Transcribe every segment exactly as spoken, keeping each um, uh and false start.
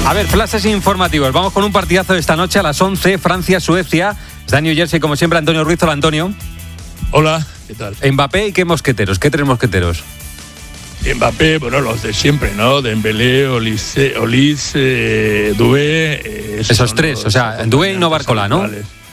A ver, flashes informativos. Vamos con un partidazo de esta noche a las once, Francia-Suecia. Está en New Jersey, como siempre, Antonio Ruiz. Hola, Antonio. Hola, ¿qué tal? Mbappé y qué mosqueteros, qué tres mosqueteros. Mbappé, bueno, los de siempre, ¿no? Dembélé, Olise, Olise, eh, Doué. Eh, esos Esos tres, o sea, Doué y no Barcola, ¿no?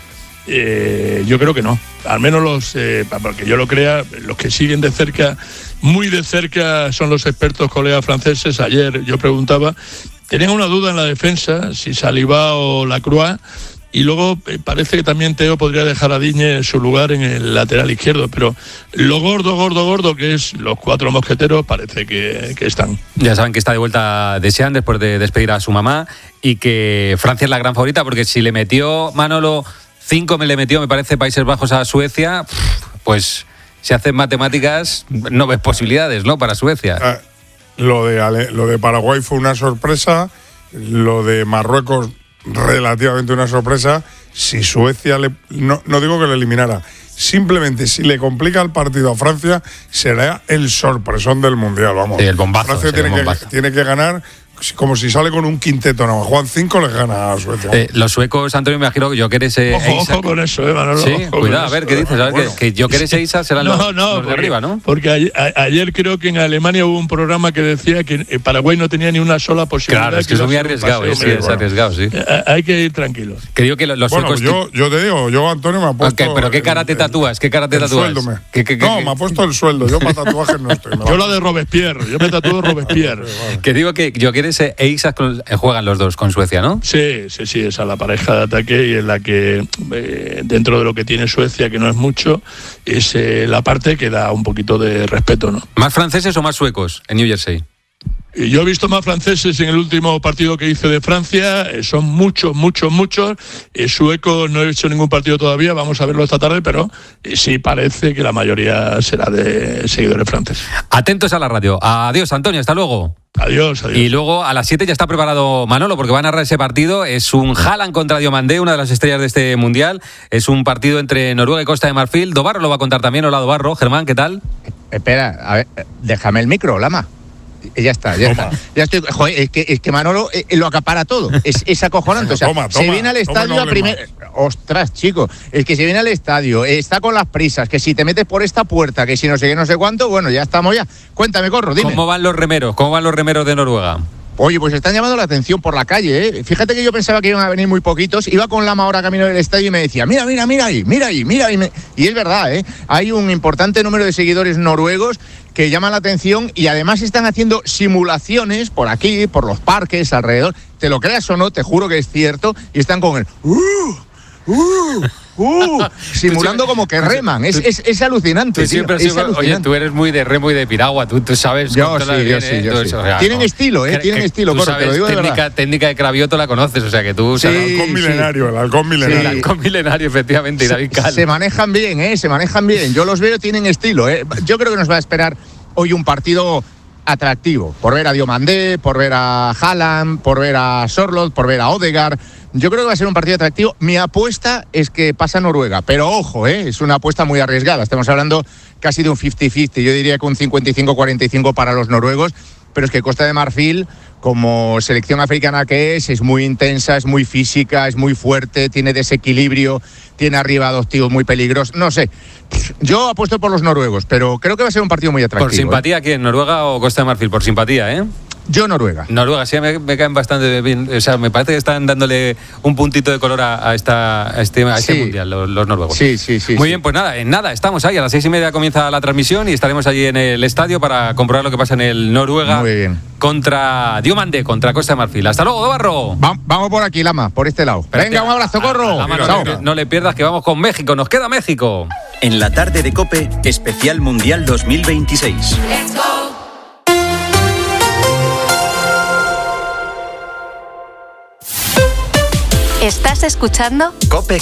Eh, yo creo que no. Al menos los, eh, porque yo lo crea, los que siguen de cerca, muy de cerca, son los expertos colegas franceses. Ayer yo preguntaba, tenían una duda en la defensa, si Saliba o Lacroix, y luego eh, parece que también Teo podría dejar a Digne en su lugar en el lateral izquierdo, pero lo gordo, gordo, gordo, que es los cuatro mosqueteros, parece que, que están. Ya saben que está de vuelta Deschamps después de despedir a su mamá y que Francia es la gran favorita, porque si le metió Manolo cinco, me le metió, me parece, Países Bajos a Suecia, pues si hacen matemáticas no ves posibilidades, ¿no?, para Suecia. Ah, lo de Ale, lo de Paraguay fue una sorpresa, lo de Marruecos relativamente una sorpresa. Si Suecia le, no, no digo que le eliminara, simplemente si le complica el partido a Francia, será el sorpresón del Mundial, vamos. Sí, el bombazo. Francia tiene, el bombazo. Que, tiene que ganar, como si sale con un quinteto, no, Juan cinco les gana a Suecia. Eh, los suecos, Antonio, me imagino que Jokeres e Ojo, Isak. ojo con eso, eh, Manolo. Sí, ojo cuidado, a ver, ¿qué dices? A ver, Bueno. que, que Jokeres e Isak serán no, los, no, los de porque, arriba, ¿no? Porque ayer, a, ayer creo que en Alemania hubo un programa que decía que eh, Paraguay no tenía ni una sola posibilidad. Claro, es que es muy arriesgado, eh, sí, es arriesgado, sí. Eh, hay que ir tranquilos. Que digo que los Bueno, suecos... yo, yo te digo, yo, Antonio, me ha puesto... Okay, pero ¿qué cara el- te el- tatúas? ¿Qué cara te el tatúas? sueldo me- ¿Qué, qué, qué, no, qué? me ha puesto el sueldo, yo para tatuajes no estoy. me Yo va- la de Robespierre, yo me tatúo Robespierre. Que digo que Jokeres e Isak con- eh, juegan los dos con Suecia, ¿no? Sí, sí, sí, esa es la pareja de ataque y en la que eh, dentro de lo que tiene Suecia, que no es mucho, es eh, la parte que da un poquito de respeto, ¿no? ¿Más franceses o más suecos en New Jersey? Y yo he visto más franceses en el último partido que hice de Francia, eh, son muchos, muchos, muchos. Eh, suecos no he hecho ningún partido todavía, vamos a verlo esta tarde, pero eh, sí parece que la mayoría será de seguidores franceses. Atentos a la radio. Adiós, Antonio, hasta luego. Adiós, adiós. Y luego a las siete ya está preparado Manolo, porque va a narrar ese partido. Es un Haaland contra Diomandé, una de las estrellas de este Mundial. Es un partido entre Noruega y Costa de Marfil. Dobarro lo va a contar también. Hola, Dobarro. Germán, ¿qué tal? Espera, a ver, déjame el micro, Lama. Ya está, ya Toma. está. Ya estoy, joder, es que, es que Manolo eh, lo acapara todo. Es, es acojonante. O sea, Toma, se toma, viene al toma, estadio no a hable primer. Ostras, chico. Es que se viene al estadio, eh, está con las prisas, que si te metes por esta puerta, que si no sé qué, no sé cuánto, bueno, ya estamos ya. Cuéntame, Corro, dime. ¿Cómo van los remeros? ¿Cómo van los remeros de Noruega? Oye, pues están llamando la atención por la calle, ¿eh? Fíjate que yo pensaba que iban a venir muy poquitos. Iba con Lama ahora camino del estadio y me decía, mira, mira, mira ahí, mira ahí, mira ahí. Y es verdad, ¿eh? Hay un importante número de seguidores noruegos que llaman la atención y además están haciendo simulaciones por aquí, por los parques, alrededor. Te lo creas o no, te juro que es cierto. Y están con el... ¡Uh! ¡Uh! ¡Uh! Simulando como que reman. Es, es, es alucinante. Tú siempre has tío, es sido- oye, alucinante. tú eres muy de remo y de piragua, tú, tú sabes Yo controlar sí, bien, yo sí, ¿eh? yo Tú sí. eso, o sea, Tienen no. estilo, ¿eh? Que- Tienen que estilo, tú Corro, te lo sabes, digo de técnica, verdad. técnica de Cravioto la conoces, o sea que tú... Sí, El sabes- halcón sí. milenario, el halcón el milenario. halcón milenario, efectivamente, y David Cal. Se manejan bien, ¿eh? Se manejan bien. Yo los veo, tienen estilo, ¿eh? Yo creo que nos va a esperar hoy un partido atractivo. Por ver a Diomandé, por ver a Haaland, por ver a Sorloth, por ver a Odegaard. Yo creo que va a ser un partido atractivo. Mi apuesta es que pasa Noruega. Pero ojo, ¿eh? Es una apuesta muy arriesgada. Estamos hablando casi de un cincuenta cincuenta. Yo diría que un cincuenta y cinco cuarenta y cinco para los noruegos. Pero es que Costa de Marfil, como selección africana que es, es muy intensa, es muy física, es muy fuerte, tiene desequilibrio, tiene arriba dos tíos muy peligrosos. No sé, yo apuesto por los noruegos, pero creo que va a ser un partido muy atractivo. ¿Por simpatía quién? ¿Noruega o Costa de Marfil? Por simpatía, ¿eh? ¿eh? Yo Noruega. Noruega, sí, me, me caen bastante bien. O sea, me parece que están dándole un puntito de color a, a esta, a este, a este Sí. mundial, los, los noruegos. Sí, sí, sí. Muy sí. bien, pues nada, en nada, estamos ahí. A las seis y media comienza la transmisión y estaremos allí en el estadio para comprobar lo que pasa en el Noruega Muy bien. contra Diomandé, contra Costa de Marfil. Hasta luego, Dobarro. Va- vamos por aquí, Lama, por este lado. Espérate, Venga, un abrazo, Corro. Lama, no, Chao. le- no le pierdas que vamos con México. Nos queda México. En la tarde de COPE, especial Mundial dos mil veintiséis. ¿Estás escuchando? COPE